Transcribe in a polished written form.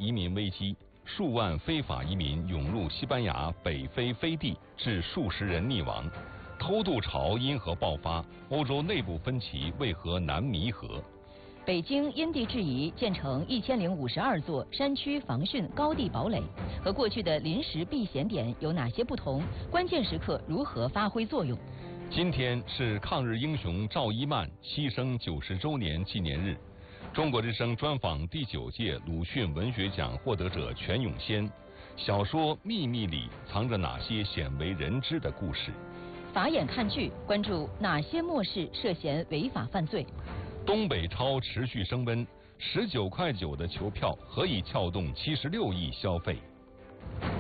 移民危机，数万非法移民涌入西班牙北非飞地，致数十人溺亡。偷渡潮因何爆发？欧洲内部分歧为何难弥合？ 北京因地制宜建成1052座山区防汛高地堡垒，和过去的临时避险点有哪些不同？关键时刻如何发挥作用？ 今天是抗日英雄赵一曼牺牲90周年纪念日。中国之声专访第9届鲁迅文学奖获得者全永先，小说《秘密》里藏着哪些鲜为人知的故事？ 法眼看剧，关注哪些末世涉嫌违法犯罪？ 东北超持续升温，19.9块的球票何以撬动76亿消费？